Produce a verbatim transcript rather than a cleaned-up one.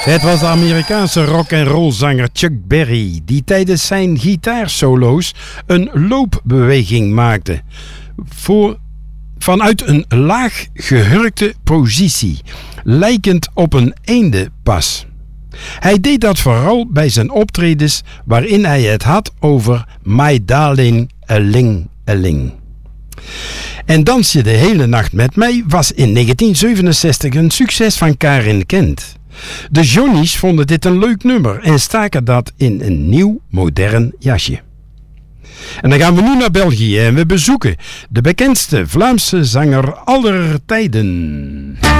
Het was de Amerikaanse rock-and-roll zanger Chuck Berry die tijdens zijn gitaarsolo's een loopbeweging maakte. Voor, vanuit een laag gehurkte positie, lijkend op een eendenpas. Hij deed dat vooral bij zijn optredens waarin hij het had over My Darling A-Ling-A-Ling. En Dans je de hele nacht met mij was in negentien zevenenzestig een succes van Karin Kent. De Johnny's vonden dit een leuk nummer en staken dat in een nieuw, modern jasje. En dan gaan we nu naar België en we bezoeken de bekendste Vlaamse zanger aller tijden.